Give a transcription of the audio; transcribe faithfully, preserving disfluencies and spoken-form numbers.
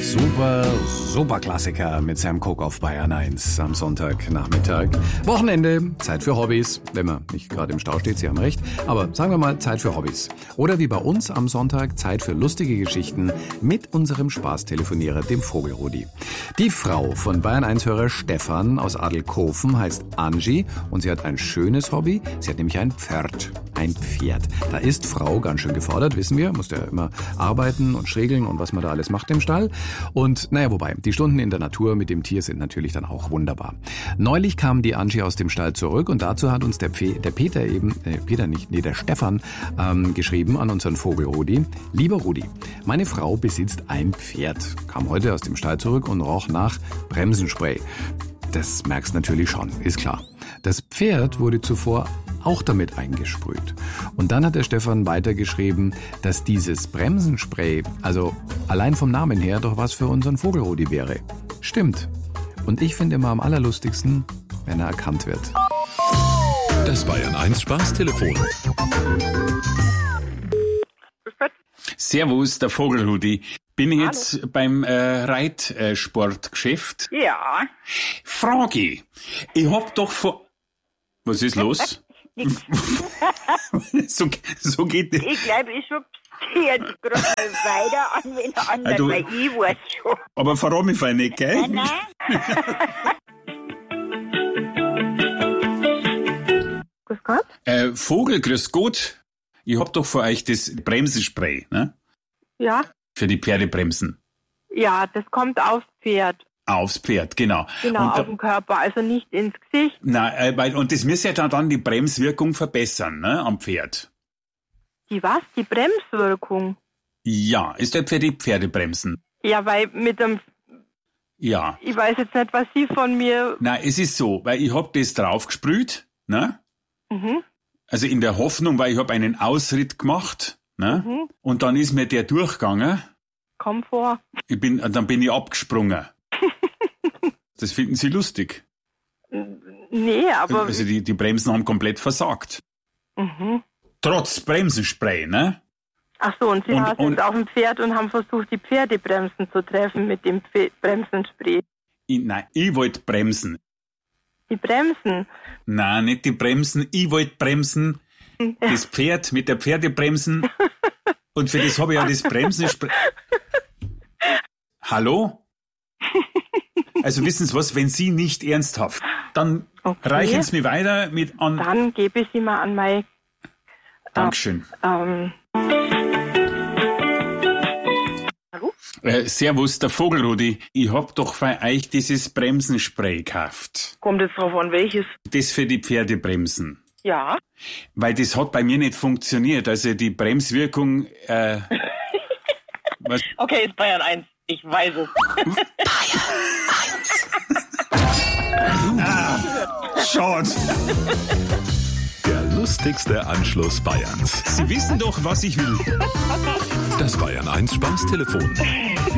Super, super Klassiker mit Sam Cooke auf Bayern eins am Sonntagnachmittag. Wochenende, Zeit für Hobbys, wenn man nicht gerade im Stau steht, Sie haben recht. Aber sagen wir mal, Zeit für Hobbys. Oder wie bei uns am Sonntag, Zeit für lustige Geschichten mit unserem Spaßtelefonierer, dem Vogelrudi. Die Frau von Bayern eins-Hörer Stefan aus Adelkofen heißt Angie und sie hat ein schönes Hobby. Sie hat nämlich ein Pferd. Ein Pferd. Da ist Frau ganz schön gefordert, wissen wir. Muss ja immer arbeiten und schrägeln und was man da alles macht im Stall. Und naja, wobei, die Stunden in der Natur mit dem Tier sind natürlich dann auch wunderbar. Neulich kam die Angie aus dem Stall zurück und dazu hat uns der, P- der Peter eben, äh, Peter nicht, nee, der Stefan ähm, geschrieben an unseren Vogelrudi. Lieber Rudi, meine Frau besitzt ein Pferd. Kam heute aus dem Stall zurück und roch nach Bremsenspray. Das merkst natürlich schon, ist klar. Das Pferd wurde zuvor auch damit eingesprüht. Und dann hat der Stefan weitergeschrieben, dass dieses Bremsenspray, also allein vom Namen her, doch was für unseren Vogelrudi wäre. Stimmt. Und ich finde immer am allerlustigsten, wenn er erkannt wird. Das Bayern eins Spaßtelefon. Servus, der Vogelrudi. Bin ich jetzt Hallo. beim äh, Reitsportgeschäft? Ja. Frage. Ich hab doch vor... Was ist los? so, so geht es. Ich glaube, ich schub's jetzt gerade mal weiter an, wenn der andere, du, weil ich weiß schon. Aber verrat mich fein nicht, gell? Nein, nein. Grüß Gott. Äh, Vogel, grüß Gott. Ich hab doch für euch das Bremsenspray, ne? Ja. Für die Pferdebremsen. Ja, das kommt aufs Pferd. Aufs Pferd, genau. Genau, und auf dem Körper, also nicht ins Gesicht. Nein, äh, weil, und das müsste ja dann, dann die Bremswirkung verbessern, ne, am Pferd. Die was? Die Bremswirkung? Ja, ist das für die Pferdebremsen? Ja, weil mit dem... Ja. Ich weiß jetzt nicht, was Sie von mir... Nein, es ist so, weil ich hab das draufgesprüht, ne? Mhm. Also in der Hoffnung, weil ich hab einen Ausritt gemacht, ne? Mhm. Und dann ist mir der durchgegangen. Komm vor. Ich bin, dann bin ich abgesprungen. Das finden Sie lustig? Nee, aber... Also die, die Bremsen haben komplett versagt. Mhm. Trotz Bremsenspray, ne? Ach so, und Sie und, sind und, auf dem Pferd und haben versucht, die Pferdebremsen zu treffen mit dem Pf- Bremsenspray. Ich, nein, ich wollte bremsen. Die Bremsen? Nein, nicht die Bremsen. Ich wollte bremsen. Das Pferd mit der Pferdebremsen. Und für das habe ich ja das Bremsenspray. Hallo? Also wissen Sie was, wenn Sie nicht ernsthaft, dann okay. reichen Sie mir weiter mit an... Dann gebe ich Sie mal an mein... Dankeschön. Ähm, Hallo? Äh, servus, der Vogelrudi. Ich hab doch für euch dieses Bremsenspray gekauft. Kommt jetzt drauf an, welches? Das für die Pferdebremsen. Ja. Weil das hat bei mir nicht funktioniert. Also die Bremswirkung... Äh, was? Okay, ist Bayern eins. Ich weiß es. Bayern eins. ah, Schade. Der lustigste Anschluss Bayerns. Sie wissen doch, was ich will. Das Bayern eins Spaßtelefon.